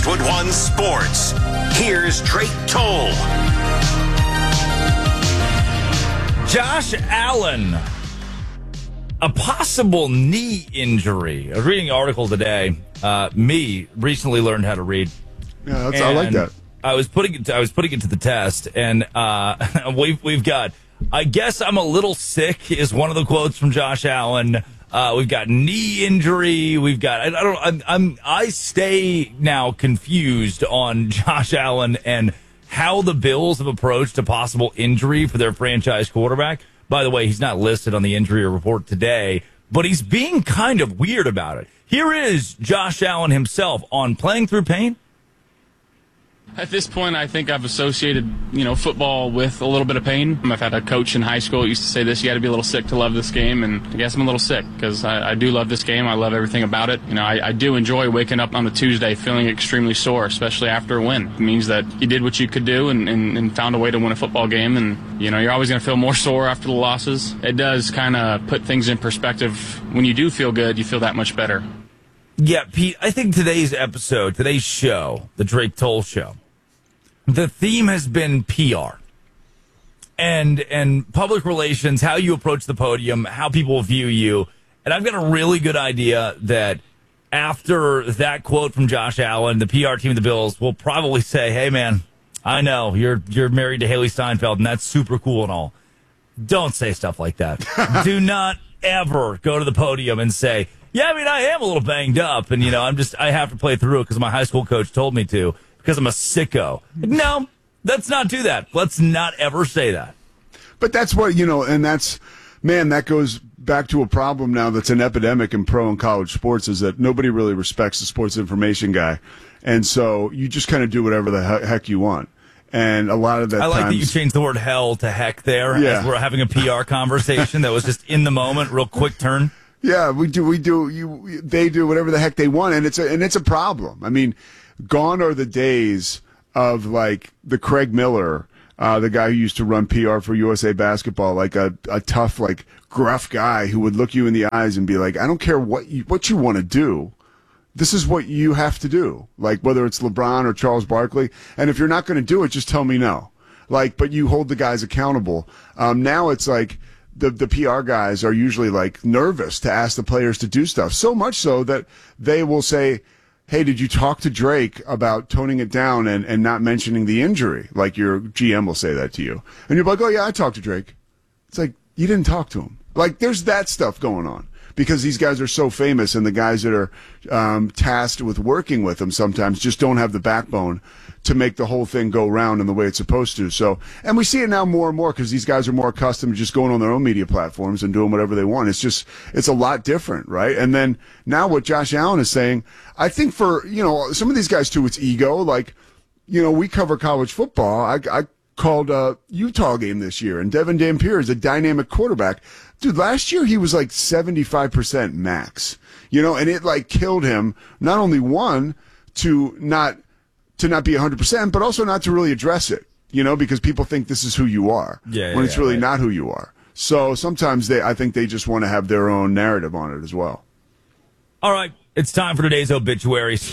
Westwood One Sports. Here's Drake Toll. Josh Allen, a possible knee injury. I was reading an article today. Me recently learned how to read. Yeah, I like that. I was putting it to the test, and we've got. I guess I'm a little sick is one of the quotes from Josh Allen. We've got knee injury. We've got. I stay now confused on Josh Allen and how the Bills have approached a possible injury for their franchise quarterback. By the way, he's not listed on the injury report today, but he's being kind of weird about it. Here is Josh Allen himself on playing through pain. At this point, I think I've associated, football with a little bit of pain. I've had a coach in high school who used to say this: you got to be a little sick to love this game, and I guess I'm a little sick because I do love this game. I love everything about it. I do enjoy waking up on a Tuesday feeling extremely sore, especially after a win. It means that you did what you could do and found a way to win a football game, and you're always going to feel more sore after the losses. It does kind of put things in perspective. When you do feel good, you feel that much better. Yeah, Pete, I think today's show, the Drake Toll Show, the theme has been PR and public relations, how you approach the podium, how people view you. And I've got a really good idea that after that quote from Josh Allen, the PR team of the Bills will probably say, hey, man, I know you're married to Haley Steinfeld, and that's super cool and all. Don't say stuff like that. Do not ever go to the podium and say, yeah, I am a little banged up, and, I have to play through it because my high school coach told me to. Because I'm a sicko. No, let's not do that. Let's not ever say that. But that's what, and that goes back to a problem now that's an epidemic in pro and college sports, is that nobody really respects the sports information guy. And so you just kind of do whatever the heck you want. And a lot of that I like that you changed the word hell to heck there. Yeah. As we're having a PR conversation that was just in the moment, real quick turn. Yeah, they do whatever the heck they want. And it's a problem. Gone are the days of like the Craig Miller, the guy who used to run PR for USA Basketball, like a tough, like gruff guy who would look you in the eyes and be like, I don't care what you want to do. This is what you have to do. Like whether it's LeBron or Charles Barkley. And if you're not going to do it, just tell me no. But you hold the guys accountable. Now it's like the PR guys are usually like nervous to ask the players to do stuff. So much so that they will say, hey, did you talk to Drake about toning it down and not mentioning the injury? Like your GM will say that to you. And you're like, oh, yeah, I talked to Drake. It's like, you didn't talk to him. Like, there's that stuff going on because these guys are so famous, and the guys that are tasked with working with them sometimes just don't have the backbone to make the whole thing go round in the way it's supposed to. So, and we see it now more and more because these guys are more accustomed to just going on their own media platforms and doing whatever they want. It's a lot different, right? And then now what Josh Allen is saying, I think for, some of these guys too, it's ego. Like, we cover college football. I called a Utah game this year, and Devin Dampier is a dynamic quarterback. Dude, last year he was like 75% max, and it like killed him. Not only one, to not be 100%, but also not to really address it, because people think this is who you are when it's really not who you are. So sometimes I think they just want to have their own narrative on it as well. All right, it's time for today's obituaries.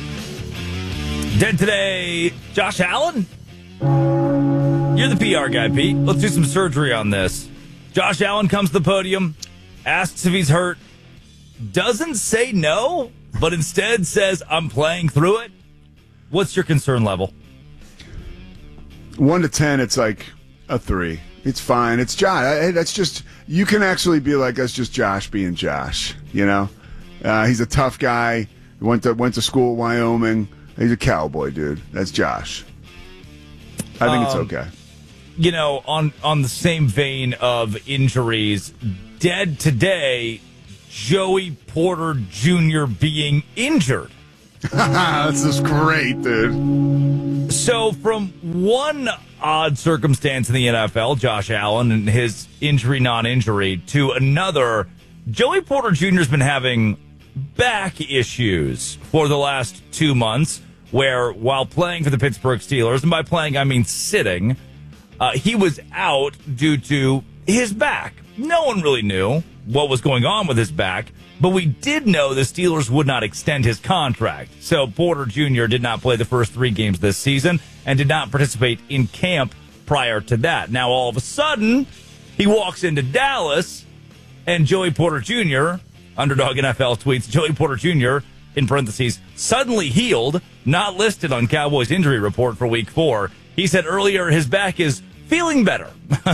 Dead today, Josh Allen. You're the PR guy, Pete. Let's do some surgery on this. Josh Allen comes to the podium, asks if he's hurt, doesn't say no, but instead says, I'm playing through it. What's your concern level? 1 to 10, it's like a 3. It's fine. It's Josh. That's just, you can actually be like, that's just Josh being Josh, He's a tough guy. He went to school at Wyoming. He's a cowboy, dude. That's Josh. I think it's okay. On the same vein of injuries, dead today, Joey Porter Jr. being injured. This is great, dude. So from one odd circumstance in the NFL, Josh Allen and his injury, non-injury, to another, Joey Porter Jr. has been having back issues for the last 2 months, where while playing for the Pittsburgh Steelers, and by playing I mean sitting, he was out due to his back. No one really knew what was going on with his back But we did know the Steelers would not extend his contract. So Porter Jr. did not play the first 3 games this season and did not participate in camp prior to that. Now, all of a sudden, he walks into Dallas, and Joey Porter Jr., Underdog NFL tweets, Joey Porter Jr., in parentheses, suddenly healed, not listed on Cowboys injury report for week 4. He said earlier his back is feeling better.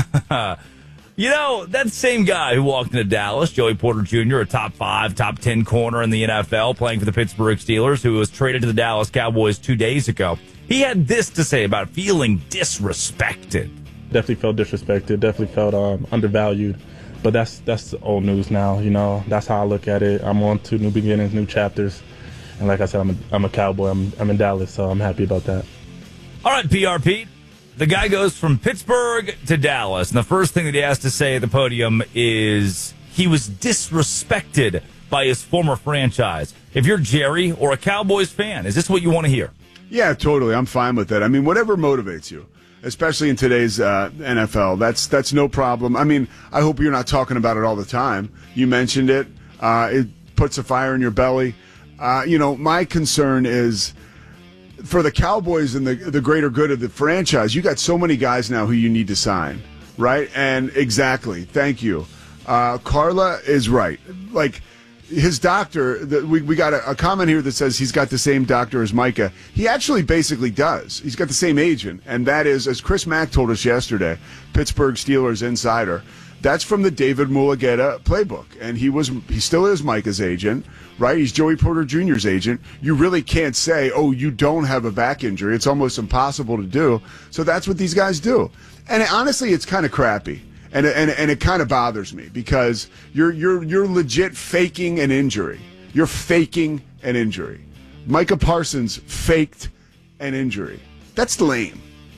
You know, that same guy who walked into Dallas, Joey Porter Jr., a top 5, top 10 corner in the NFL, playing for the Pittsburgh Steelers, who was traded to the Dallas Cowboys 2 days ago. He had this to say about feeling disrespected. Definitely felt disrespected, definitely felt undervalued. But that's old news now, you know. That's how I look at it. I'm on to new beginnings, new chapters. And like I said, I'm a Cowboy. I'm in Dallas, so I'm happy about that. All right, PR Pete. The guy goes from Pittsburgh to Dallas, and the first thing that he has to say at the podium is he was disrespected by his former franchise. If you're Jerry or a Cowboys fan, is this what you want to hear? Yeah, totally. I'm fine with that. I mean, whatever motivates you, especially in today's NFL, that's no problem. I mean, I hope you're not talking about it all the time. You mentioned it. It puts a fire in your belly. You know, my concern is for the Cowboys and the greater good of the franchise. You got so many guys now who you need to sign, right? And exactly. Thank you. Carla is right. Like, his doctor, we got a comment here that says he's got the same doctor as Micah. He actually basically does. He's got the same agent, and that is, as Chris Mack told us yesterday, Pittsburgh Steelers insider, that's from the David Mulugheta playbook, and he still is Micah's agent, right? He's Joey Porter Jr.'s agent. You really can't say, oh, you don't have a back injury. It's almost impossible to do. So that's what these guys do. And honestly, it's kind of crappy. And it kind of bothers me because you're legit faking an injury. You're faking an injury. Micah Parsons faked an injury. That's lame.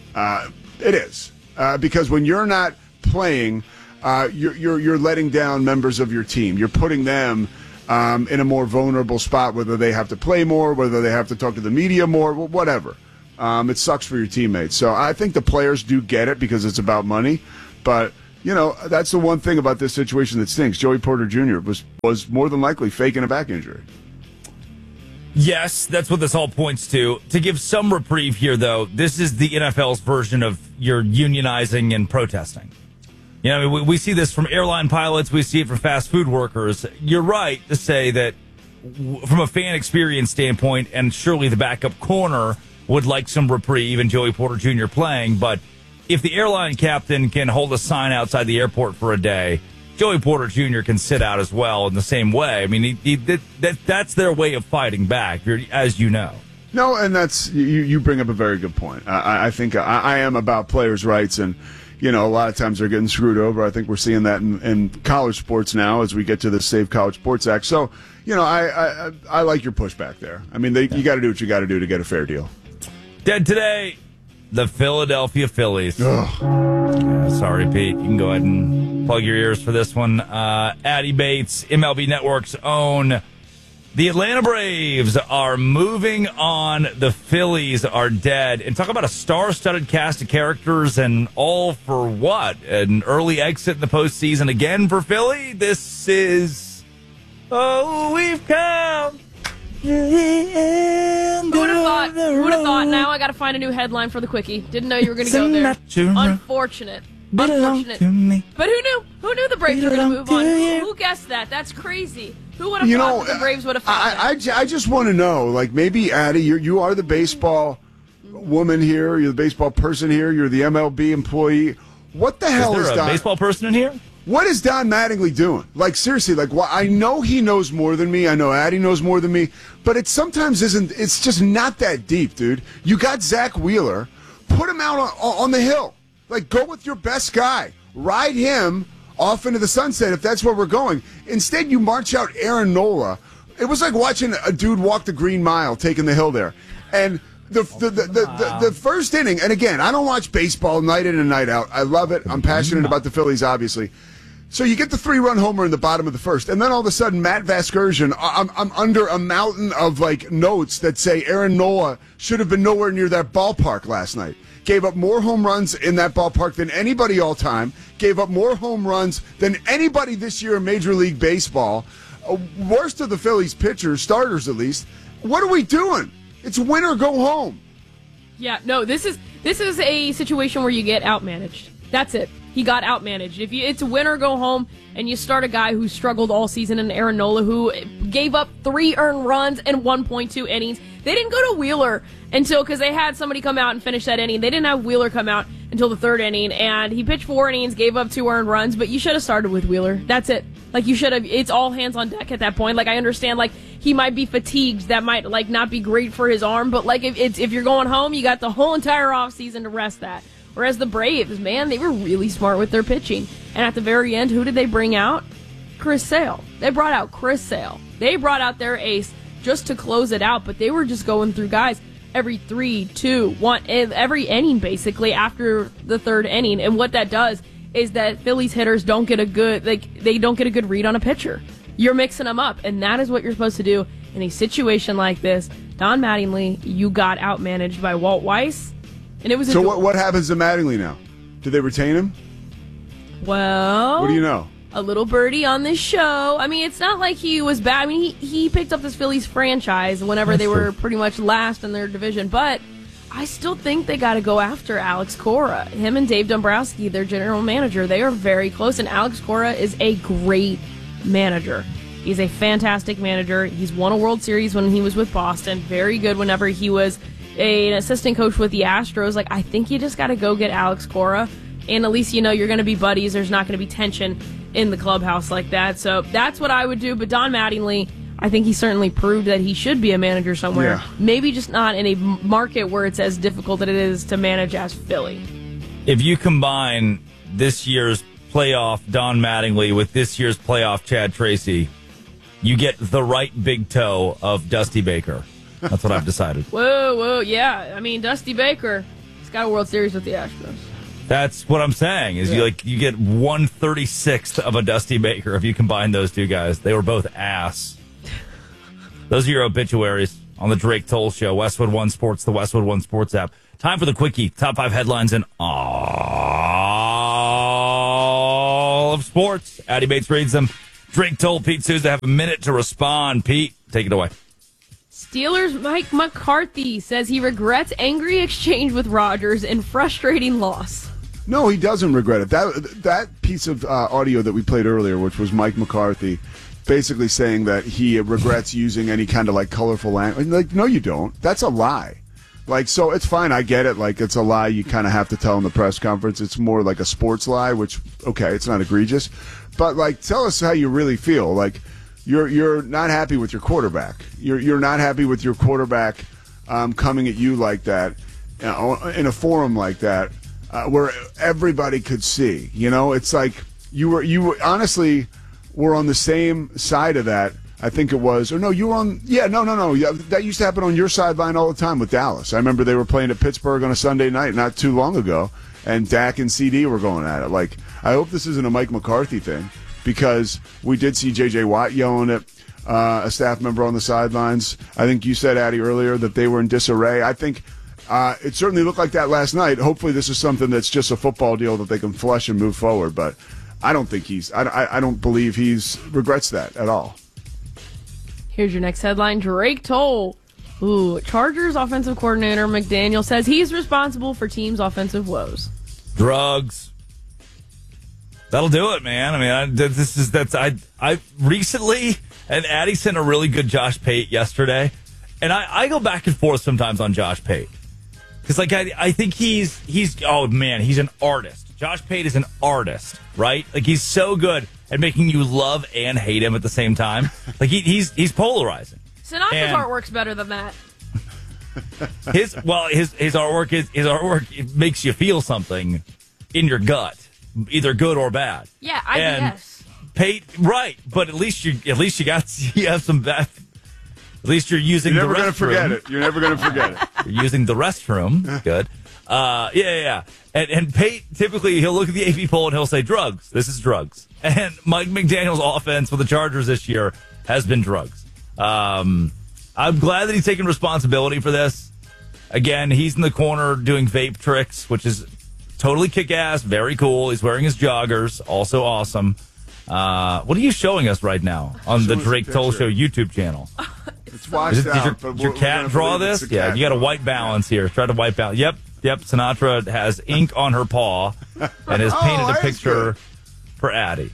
It is because when you're not playing, you're letting down members of your team. You're putting them in a more vulnerable spot, whether they have to play more, whether they have to talk to the media more, whatever. It sucks for your teammates. So I think the players do get it because it's about money, but. You know, that's the one thing about this situation that stinks. Joey Porter Jr. was more than likely faking a back injury. Yes, that's what this all points to. To give some reprieve here, though, this is the NFL's version of your unionizing and protesting. You know, I mean, we see this from airline pilots. We see it from fast food workers. You're right to say that from a fan experience standpoint, and surely the backup corner would like some reprieve and Joey Porter Jr. playing, but if the airline captain can hold a sign outside the airport for a day, Joey Porter Jr. can sit out as well in the same way. I mean, that's their way of fighting back, as you know. No, and that's you bring up a very good point. I think I am about players' rights, and you know, a lot of times they're getting screwed over. I think we're seeing that in college sports now as we get to the Save College Sports Act. So, you know, I like your pushback there. I mean, you got to do what you got to do to get a fair deal. Dead today. The Philadelphia Phillies. Yeah, sorry, Pete. You can go ahead and plug your ears for this one. Addy Bates, MLB Network's own. The Atlanta Braves are moving on. The Phillies are dead. And talk about a star-studded cast of characters and all for what? An early exit in the postseason again for Philly? This is... Oh, we've come... Who would have thought? Who would have thought? Now I got to find a new headline for the quickie. Didn't know you were going to go there. Unfortunate. But who knew? Who knew the Braves were going to move on? Who guessed that? That's crazy. Who would have thought that the Braves would have found that? I just want to know, like, maybe, Addie, you are the baseball woman here. You're the baseball person here. You're the MLB employee. What the hell is there a baseball person in here? What is Don Mattingly doing? Like, seriously, like, I know he knows more than me. I know Addie knows more than me. But it sometimes isn't, it's just not that deep, dude. You got Zach Wheeler. Put him out on the hill. Like, go with your best guy. Ride him off into the sunset if that's where we're going. Instead, you march out Aaron Nola. It was like watching a dude walk the Green Mile, taking the hill there. And the first inning, and again, I don't watch baseball night in and night out. I love it. I'm passionate about the Phillies, obviously. So you get the 3-run homer in the bottom of the first, and then all of a sudden, Matt Vasgersian, I'm under a mountain of like notes that say Aaron Nola should have been nowhere near that ballpark last night. Gave up more home runs in that ballpark than anybody all time. Gave up more home runs than anybody this year in Major League Baseball. worst of the Phillies pitchers, starters at least, what are we doing? It's win or go home. Yeah, no, this is a situation where you get outmanaged. That's it. He got outmanaged. It's win or go home, and you start a guy who struggled all season in Aaron Nola, who gave up 3 earned runs and 1.2 innings. They didn't go to Wheeler because they had somebody come out and finish that inning. They didn't have Wheeler come out until the 3rd inning, and he pitched 4 innings, gave up 2 earned runs, but you should have started with Wheeler. That's it. Like, you should have. It's all hands on deck at that point. Like, I understand, like, he might be fatigued. That might, like, not be great for his arm, but, like, if you're going home, you got the whole entire offseason to rest that. Whereas the Braves, man, they were really smart with their pitching. And at the very end, who did they bring out? Chris Sale. They brought out Chris Sale. They brought out their ace just to close it out, but they were just going through guys every 3, 2, 1, every inning basically after the 3rd inning. And what that does is that Phillies hitters don't get a good read on a pitcher. You're mixing them up, and that is what you're supposed to do in a situation like this. Don Mattingly, you got outmanaged by Walt Weiss. And it was so what happens to Mattingly now? Do they retain him? Well, what do you know? A little birdie on this show. I mean, it's not like he was bad. I mean, he picked up this Phillies franchise whenever they were pretty much last in their division. But I still think they got to go after Alex Cora. Him and Dave Dombrowski, their general manager, they are very close. And Alex Cora is a great manager. He's a fantastic manager. He's won a World Series when he was with Boston. Very good whenever he was an assistant coach with the Astros. Like, I think you just got to go get Alex Cora, and at least you know you're going to be buddies. There's not going to be tension in the clubhouse like that. So that's what I would do. But Don Mattingly, I think he certainly proved that he should be a manager somewhere. Yeah. Maybe just not in a market where it's as difficult as it is to manage as Philly. If you combine this year's playoff Don Mattingly with this year's playoff Chad Tracy, you get the right big toe of Dusty Baker. That's what I've decided. Whoa, yeah. I mean, Dusty Baker, he's got a World Series with the Astros. That's what I'm saying. Is you get 1/36th of a Dusty Baker if you combine those two guys. They were both ass. Those are your obituaries on the Drake Toll Show. Westwood One Sports, the Westwood One Sports app. Time for the quickie. Top 5 headlines in all of sports. Addy Bates reads them. Drake Toll, Pete Souza have a minute to respond. Pete, take it away. Steelers' Mike McCarthy says he regrets angry exchange with Rodgers and frustrating loss. No, he doesn't regret it. That piece of audio that we played earlier, which was Mike McCarthy, basically saying that he regrets using any kind of, like, colorful language. Like, no, you don't. That's a lie. Like, so it's fine. I get it. Like, it's a lie you kind of have to tell in the press conference. It's more like a sports lie, which, okay, it's not egregious. But, like, tell us how you really feel. Like, you're not happy with your quarterback. You're not happy with your quarterback coming at you like that, you know, in a forum like that, where everybody could see. You know, it's like you honestly were on the same side of that. I think it was, or no, you were on. Yeah, no. Yeah, that used to happen on your sideline all the time with Dallas. I remember they were playing at Pittsburgh on a Sunday night not too long ago, and Dak and CD were going at it. Like, I hope this isn't a Mike McCarthy thing, because we did see J.J. Watt yelling at a staff member on the sidelines. I think you said, Addy, earlier that they were in disarray. I think it certainly looked like that last night. Hopefully this is something that's just a football deal that they can flush and move forward. But I don't think I don't believe he's regrets that at all. Here's your next headline. Drake Toll. Ooh, Chargers offensive coordinator McDaniel says he's responsible for team's offensive woes. Drugs. That'll do it, man. I mean, I recently, and Addy sent a really good Josh Pate yesterday, and I go back and forth sometimes on Josh Pate, because like I think he's oh man, he's an artist. Josh Pate is an artist, right? Like, he's so good at making you love and hate him at the same time. Like, he's polarizing. Sinatra's artwork's better than that. His artwork it makes you feel something in your gut, either good or bad. Yeah, IBS. Pate, right? But at least you have some bad. At least you're using. You're never going to forget it. You're never going to forget it. You're using the restroom. Good. Yeah. And Pate, typically, he'll look at the AP poll and he'll say, drugs. This is drugs. And Mike McDaniel's offense for the Chargers this year has been drugs. I'm glad that he's taking responsibility for this. Again, he's in the corner doing vape tricks, which is totally kick-ass, very cool. He's wearing his joggers, also awesome. What are you showing us right now on the Drake Toll Show YouTube channel? It's washed out. Did your cat draw this? Yeah, you got a white balance here. Try to wipe out. Yep. Sinatra has ink on her paw and has painted a picture for Addie.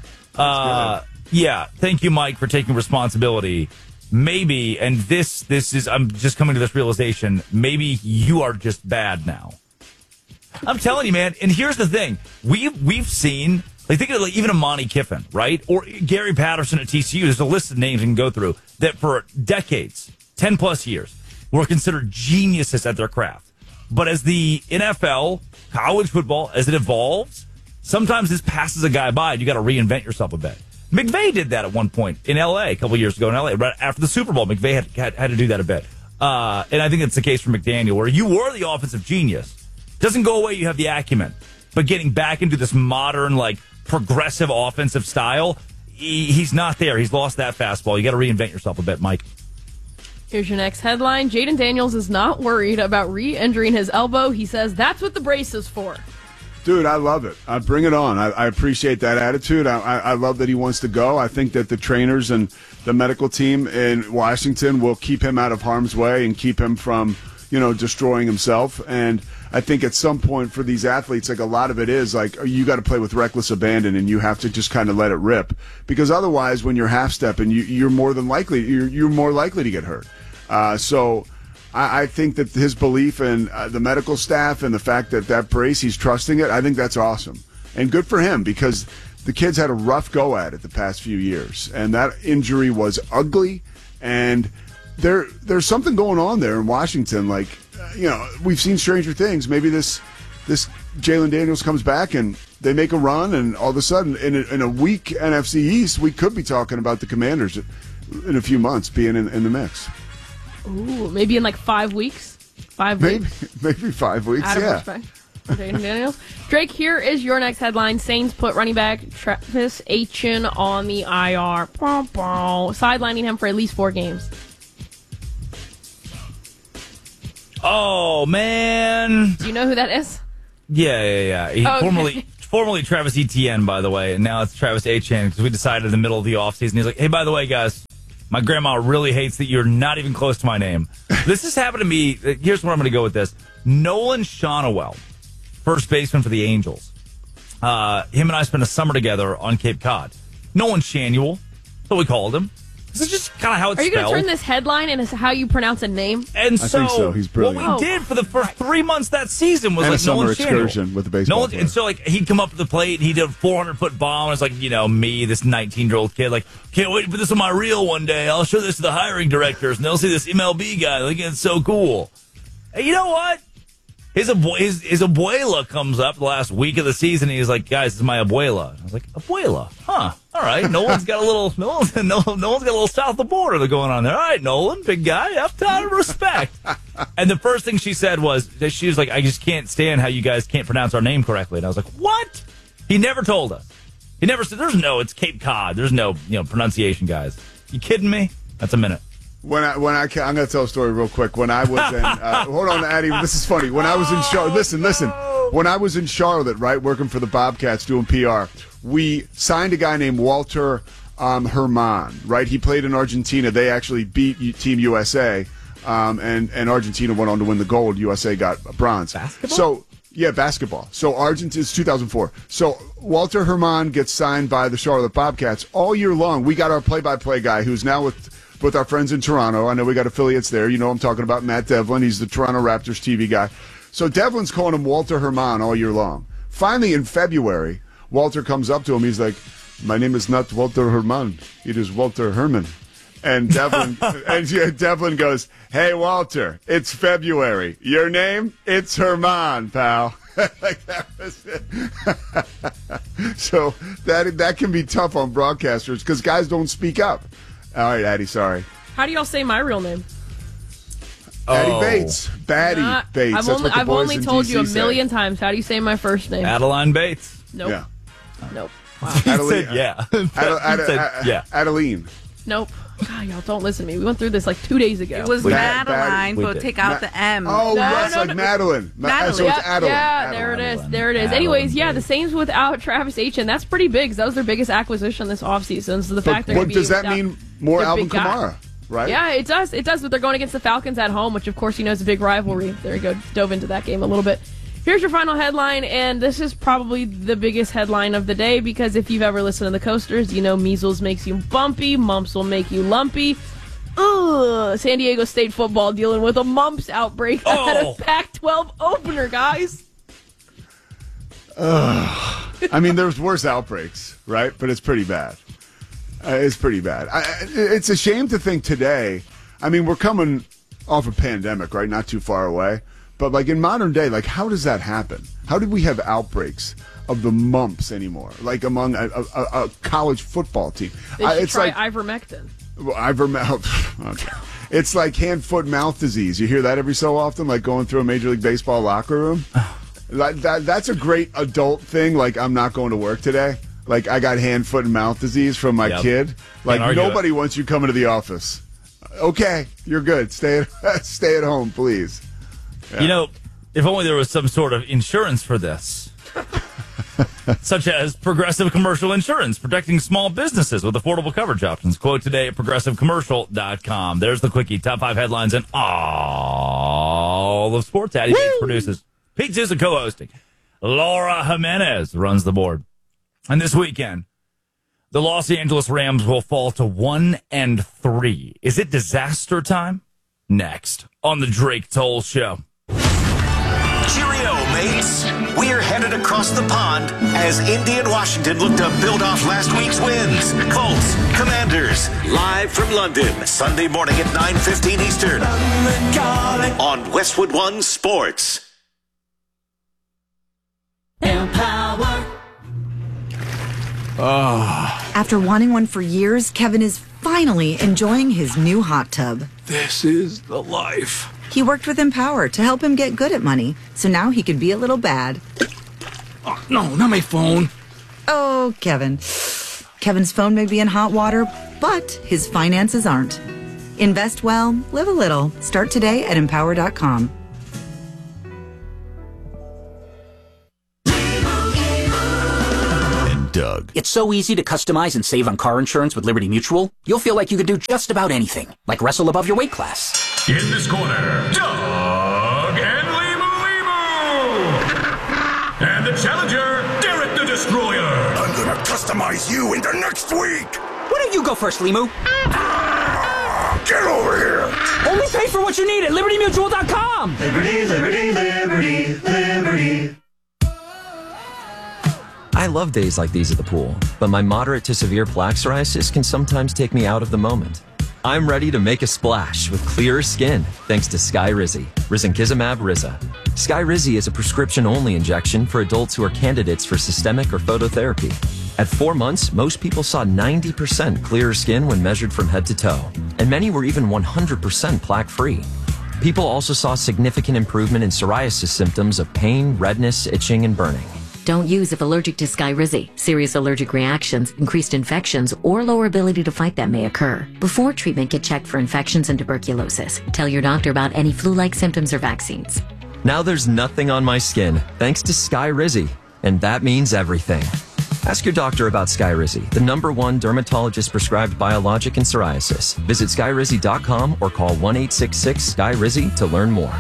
Yeah. Thank you, Mike, for taking responsibility. Maybe, and this is, I'm just coming to this realization, maybe you are just bad now. I'm telling you, man. And here's the thing. We've seen, like, think of even Imani Kiffin, right? Or Gary Patterson at TCU. There's a list of names you can go through that for decades, 10 plus years, were considered geniuses at their craft. But as the NFL, college football, as it evolves, sometimes this passes a guy by and you got to reinvent yourself a bit. McVay did that at one point in L.A. a couple years ago in L.A. Right after the Super Bowl. McVay had to do that a bit. And I think it's the case for McDaniel, where you were the offensive genius. Doesn't go away, you have the acumen. But getting back into this modern, like, progressive offensive style, he's not there. He's lost that fastball. You got to reinvent yourself a bit, Mike. Here's your next headline. Jaden Daniels is not worried about re-injuring his elbow. He says that's what the brace is for. Dude, I love it. Bring it on. I appreciate that attitude. I love that he wants to go. I think that the trainers and the medical team in Washington will keep him out of harm's way and keep him from, destroying himself. And I think at some point for these athletes, like, a lot of it is like, you got to play with reckless abandon and you have to just kind of let it rip, because otherwise when you're half stepping, you're more likely to get hurt. So I think that his belief in the medical staff and the fact that brace, he's trusting it, I think that's awesome. And good for him, because the kid's had a rough go at it the past few years. And that injury was ugly. And there's something going on there in Washington. Like, we've seen stranger things. Maybe this Jalen Daniels comes back and they make a run, and all of a sudden in a weak NFC East, we could be talking about the Commanders in a few months being in the mix. Ooh, maybe in like 5 weeks. 5 weeks. Maybe 5 weeks, Out of respect for Jaden Daniels. Drake, here is your next headline. Saints put running back Travis Etienne on the IR. Sidelining him for at least 4 games. Oh, man. Do you know who that is? Yeah. He formerly Travis Etienne, by the way, and now it's Travis Etienne, because we decided in the middle of the offseason, he's like, hey, by the way, guys, my grandma really hates that you're not even close to my name. This has happened to me. Here's where I'm going to go with this. Nolan Shonowell, first baseman for the Angels. Him and I spent a summer together on Cape Cod. Nolan Shanuel, that's what we called him. This is just kind of how it's spelled. Are you going to turn this headline into how you pronounce a name? And I think so. He's brilliant. What we did for the first 3 months that season was and like a summer Nolan excursion Shanuel. with the baseball player. And so, like, he'd come up to the plate and he did a 400-foot bomb. And it's like, me, this 19-year-old kid, like, can't wait to put this on my reel one day. I'll show this to the hiring directors and they'll see this MLB guy. Like, it's so cool. Hey, you know what? His abuela comes up the last week of the season. And he's like, guys, this is my abuela. I was like, abuela? Huh. All right. Nolan's got a little south of the border going on there. All right, Nolan, big guy. Have time to respect. And the first thing she said was that she was like, I just can't stand how you guys can't pronounce our name correctly. And I was like, what? He never told us. He never said, it's Cape Cod. There's no, pronunciation, guys. You kidding me? That's a minute. I'm going to tell a story real quick. When I was in, hold on, Addie, this is funny. When I was in Charlotte, listen. When I was in Charlotte, right, working for the Bobcats doing PR, we signed a guy named Walter Herman, right? He played in Argentina. They actually beat Team USA, and Argentina went on to win the gold. USA got bronze. Basketball? So, yeah, basketball. So Argentina's 2004. So Walter Herman gets signed by the Charlotte Bobcats. All year long, we got our play-by-play guy who's now with our friends in Toronto. I know we got affiliates there. I'm talking about Matt Devlin. He's the Toronto Raptors TV guy. So Devlin's calling him Walter Herman all year long. Finally, in February, Walter comes up to him. He's like, my name is not Walter Herman. It is Walter Herman. And Devlin goes, hey, Walter, it's February. Your name? It's Herman, pal. Like, that was it. So that can be tough on broadcasters because guys don't speak up. All right, Addie, sorry. How do y'all say my real name? Addie Bates. Bates. That's what the boys I've only in told DC you a million say. times. How do you say my first name? Adeline Bates. Nope. Yeah. Nope. He said, yeah. Yeah. Adeline. Adeline. Nope. God, y'all don't listen to me. We went through this like 2 days ago. It was Madeline, but take out the M. Oh, yes, like Madeline. So it's Adeline. Yeah, Adeline. there it is. Anyways, yeah, the Saints without Travis Etienne, that's pretty big. That was their biggest acquisition this offseason. So the fact they're what does that mean? More Alvin Kamara, right? Yeah, it does. It does, but they're going against the Falcons at home, which of course you know is a big rivalry. There you go. Dove into that game a little bit. Here's your final headline, and this is probably the biggest headline of the day because if you've ever listened to the Coasters, you know measles makes you bumpy, mumps will make you lumpy. Ugh, San Diego State football dealing with a mumps outbreak at a Pac-12 opener, guys. I mean, there's worse outbreaks, right? But it's pretty bad. It's pretty bad. It's a shame to think today. I mean, we're coming off a pandemic, right? Not too far away. But like in modern day, like how does that happen? How did we have outbreaks of the mumps anymore? Like among a college football team, They should it's try like ivermectin. Okay. It's like hand, foot, mouth disease. You hear that every so often, like going through a Major League Baseball locker room. That's a great adult thing. Like I'm not going to work today. Like I got hand, foot, and mouth disease from my kid. Like nobody wants you coming to the office. Okay, you're good. Stay at home, please. Yeah. You know, if only there was some sort of insurance for this. Such as Progressive Commercial Insurance, protecting small businesses with affordable coverage options. Quote today at progressivecommercial.com. There's the quickie. Top 5 headlines and all of sports. Addy Bates produces. Pete Sousa co-hosting. Laura Jimenez runs the board. And this weekend, the Los Angeles Rams will fall to 1-3. Is it disaster time? Next on the Drake Toll Show. Cheerio, mates. We're headed across the pond as Indy and Washington look to build off last week's wins. Colts, Commanders, live from London, Sunday morning at 9:15 Eastern on Westwood One Sports. Empower. After wanting one for years, Kevin is finally enjoying his new hot tub. This is the life. He worked with Empower to help him get good at money, so now he could be a little bad. Oh, no, not my phone. Oh, Kevin. Kevin's phone may be in hot water, but his finances aren't. Invest well, live a little. Start today at Empower.com. Doug. It's so easy to customize and save on car insurance with Liberty Mutual. You'll feel like you could do just about anything, like wrestle above your weight class. In this corner, Doug and Limu. And the challenger, Derek the Destroyer. I'm gonna customize you into next week. Why don't you go first, Limu? Get over here. Only pay for what you need at LibertyMutual.com. Liberty, liberty, liberty, liberty. I love days like these at the pool, but my moderate to severe plaque psoriasis can sometimes take me out of the moment. I'm ready to make a splash with clearer skin thanks to Skyrizi, Risankizumab Riza. Skyrizi is a prescription-only injection for adults who are candidates for systemic or phototherapy. At 4 months, most people saw 90% clearer skin when measured from head to toe, and many were even 100% plaque-free. People also saw significant improvement in psoriasis symptoms of pain, redness, itching, and burning. Don't use if allergic to Skyrizi. Serious allergic reactions, increased infections, or lower ability to fight them may occur. Before treatment, get checked for infections and tuberculosis. Tell your doctor about any flu-like symptoms or vaccines. Now there's nothing on my skin, thanks to Skyrizi, and that means everything. Ask your doctor about Skyrizi, the #1 dermatologist-prescribed biologic in psoriasis. Visit Skyrizi.com or call 1-866-SKYRIZI to learn more.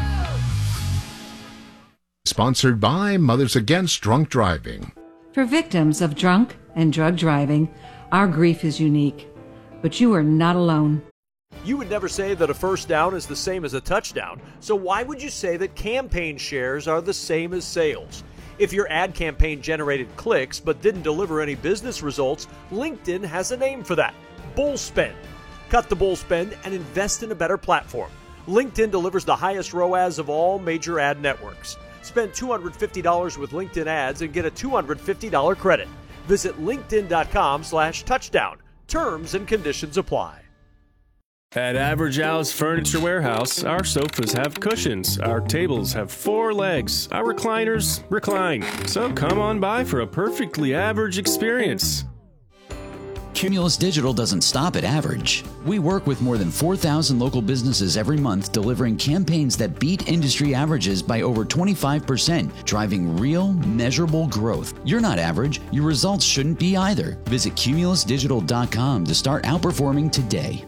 Sponsored by Mothers Against Drunk Driving. For victims of drunk and drug driving, our grief is unique, but you are not alone. You would never say that a first down is the same as a touchdown, so why would you say that campaign shares are the same as sales? If your ad campaign generated clicks but didn't deliver any business results, LinkedIn has a name for that: bull spend. Cut the bull spend and invest in a better platform. LinkedIn delivers the highest ROAS of all major ad networks. Spend $250 with LinkedIn ads and get a $250 credit. Visit linkedin.com/touchdown. Terms and conditions apply. At Average Al's Furniture Warehouse, our sofas have cushions, our tables have 4 legs, our recliners recline. So come on by for a perfectly average experience. Cumulus Digital doesn't stop at average. We work with more than 4,000 local businesses every month, delivering campaigns that beat industry averages by over 25%, driving real, measurable growth. You're not average. Your results shouldn't be either. Visit cumulusdigital.com to start outperforming today.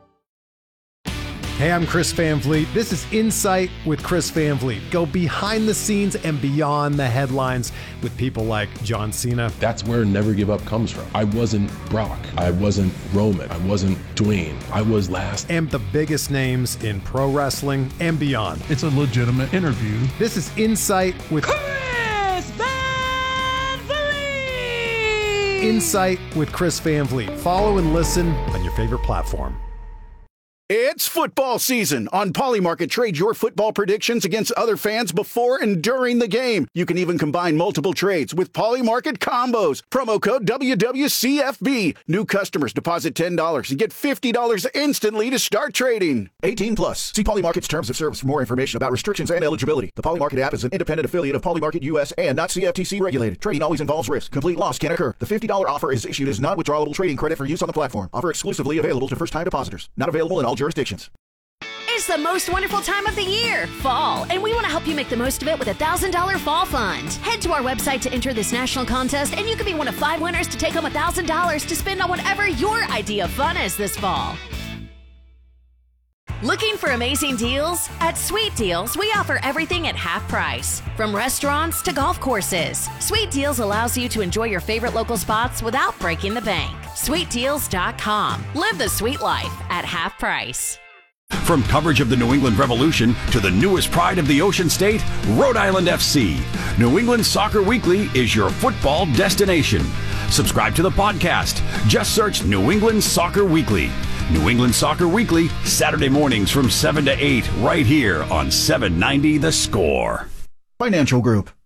Hey, I'm Chris Van Vliet. This is Insight with Chris Van Vliet. Go behind the scenes and beyond the headlines with people like John Cena. That's where Never Give Up comes from. I wasn't Brock. I wasn't Roman. I wasn't Dwayne. I was last. And the biggest names in pro wrestling and beyond. It's a legitimate interview. This is Insight with Chris Van Vliet! Insight with Chris Van Vliet. Follow and listen on your favorite platform. It's football season. On Polymarket, trade your football predictions against other fans before and during the game. You can even combine multiple trades with Polymarket combos. Promo code WWCFB. New customers deposit $10 and get $50 instantly to start trading. 18 plus. See Polymarket's terms of service for more information about restrictions and eligibility. The Polymarket app is an independent affiliate of Polymarket US and not CFTC regulated. Trading always involves risk. Complete loss can occur. The $50 offer is issued as non-withdrawable trading credit for use on the platform. Offer exclusively available to first-time depositors. Not available in all jurisdictions. It's the most wonderful time of the year, fall, and we want to help you make the most of it with a $1,000 fall fund. Head to our website to enter this national contest, and you could be one of 5 winners to take home $1,000 to spend on whatever your idea of fun is this fall. Looking for amazing deals? At Sweet Deals, we offer everything at half price, from restaurants to golf courses. Sweet Deals allows you to enjoy your favorite local spots without breaking the bank. SweetDeals.com. Live the sweet life at half price. From coverage of the New England Revolution to the newest pride of the Ocean State, Rhode Island FC. New England Soccer Weekly is your football destination. Subscribe to the podcast. Just search New England Soccer Weekly. New England Soccer Weekly, Saturday mornings from 7 to 8, right here on 790 The Score. Financial Group.